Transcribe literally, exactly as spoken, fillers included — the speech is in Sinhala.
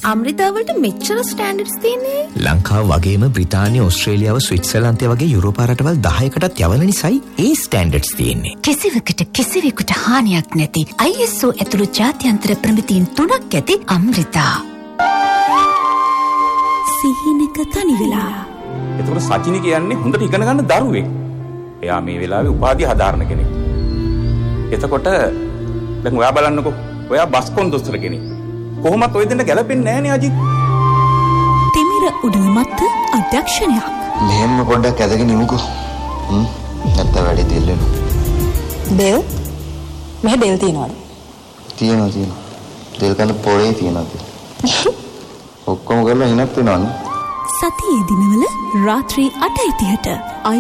අමෘතාවලට මෙච්චර ස්ටෑන්ඩඩ්ස් තියෙන්නේ? ලංකාව වගේම බ්‍රිතාන්‍ය, ඕස්ට්‍රේලියාව, ස්විට්සර්ලන්තය වගේ යුරෝපා රටවල් දහයකටත් යවන නිසායි ඒ ස්ටෑන්ඩඩ්ස් තියෙන්නේ. කිසිවකට කිසිවෙකුට හානියක් නැති I S O ඇතුළු ජාත්‍යන්තර ප්‍රමිතීන් තුනක් ඇති අමෘතා. සිහිනක තනි වෙලා. එතකොට සචිනි කියන්නේ හොඳට ඉගෙන ගන්න දරුවෙක්. එයා මේ වෙලාවේ උපාධිය හදාරන කෙනෙක්. එතකොට දැන් ඔයා බලන්නකෝ. ඔයා බස් කොන්දොස්තර කෙනෙක්. කොහොමත් ඔය දෙන්න ගැලපෙන්නේ නැහනේ අජිත්. තිමිර උඩුමත් අධ්‍යක්ෂණයක්. මෙහෙම පොඩ්ඩක් ඇදගෙන ඉමුකෝ. හ්ම්. නැත්නම් වැඩි දෙල් වෙනවා. දෙල්? මෙහෙ දෙල් තියනවද? තියෙනවා තියෙනවා. දෙල් කන පොරේ තියෙනවා. ඔක්කොම කරලා ඉනත් වෙනවනේ. සතියේ දිනවල රාත්‍රී අටයි තිහට